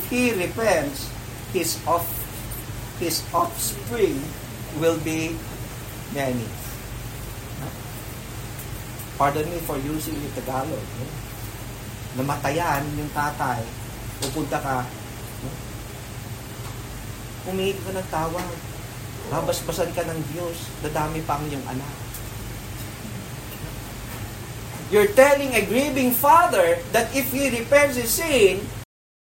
he repents, his offspring will be many. Pardon me for using the Tagalog. Namatayan yung tatay, pupunta ka, umiid ka ng tawag, babasbasan ka ng Diyos, dadami pa ang iyong anak. You're telling a grieving father that if he repairs his sin,